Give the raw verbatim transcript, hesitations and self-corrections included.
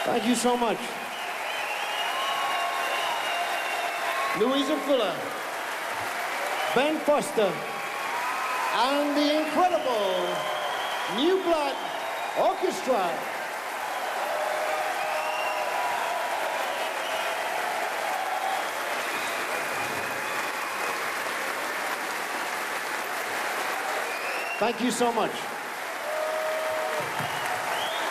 Thank you so much. Louisa Fuller, Ben Foster, and the incredible New Blood Orchestra. Thank you so much.